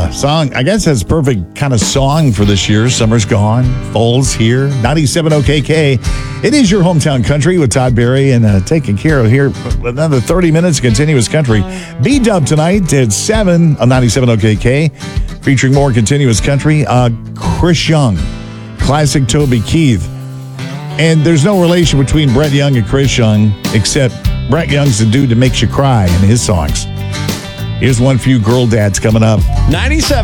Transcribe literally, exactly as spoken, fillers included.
uh, song. I guess that's perfect kind of song for this year. Summer's gone. Fall's here. ninety-seven O K K. It is your hometown country with Todd Berry and uh, taking care of here. Another thirty minutes of continuous country. B-Dub tonight at seven on ninety-seven O K K. Featuring more continuous country. Uh, Chris Young. Classic Toby Keith. And there's no relation between Brett Young and Chris Young, except Brett Young's the dude that makes you cry in his songs. Here's one for you girl dads coming up. ninety-seven